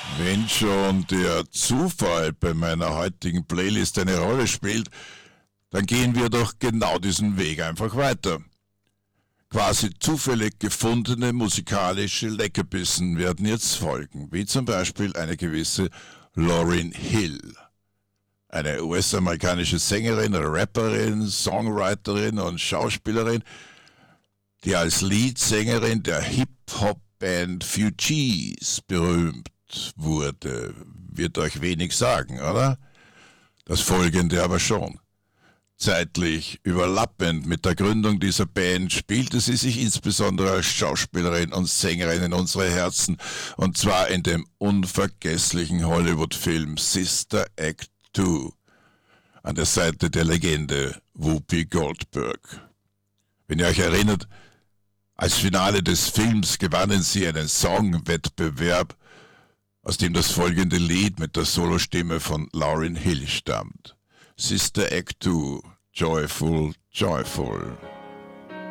Wenn schon der Zufall bei meiner heutigen Playlist eine Rolle spielt, dann gehen wir doch genau diesen Weg einfach weiter. Quasi zufällig gefundene musikalische Leckerbissen werden jetzt folgen, wie zum Beispiel eine gewisse Lauryn Hill. Eine US-amerikanische Sängerin, Rapperin, Songwriterin und Schauspielerin, die als Leadsängerin der Hip-Hop-Band Fugees berühmt wurde. Wird euch wenig sagen, oder? Das Folgende aber schon. Zeitlich überlappend mit der Gründung dieser Band spielte sie sich insbesondere als Schauspielerin und Sängerin in unsere Herzen, und zwar in dem unvergesslichen Hollywood-Film Sister Act 2 an der Seite der Legende Whoopi Goldberg. Wenn ihr euch erinnert, als Finale des Films gewannen sie einen Songwettbewerb, aus dem das folgende Lied mit der Solostimme von Lauryn Hill stammt. Sister Act 2, Joyful, Joyful.